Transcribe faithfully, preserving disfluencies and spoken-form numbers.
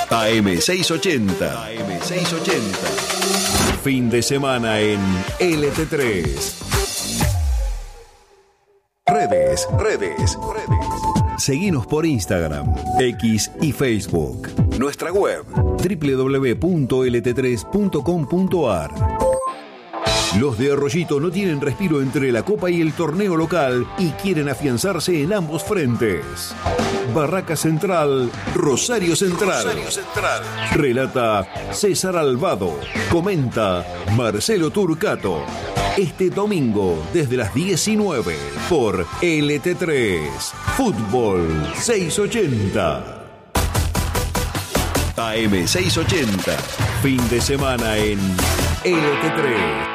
A M seiscientos ochenta. A M seiscientos ochenta. Fin de semana en L T tres. Redes, redes, redes. Seguinos por Instagram, X y Facebook. Nuestra web doble u doble u doble u punto l t tres punto com punto a r. Los de Arroyito no tienen respiro entre la Copa y el torneo local y quieren afianzarse en ambos frentes. Barraca Central, Rosario Central. Rosario Central. Relata César Albado. Comenta Marcelo Turcato. Este domingo desde las diecinueve por L T tres. Fútbol seiscientos ochenta. A M seiscientos ochenta. Fin de semana en L T tres.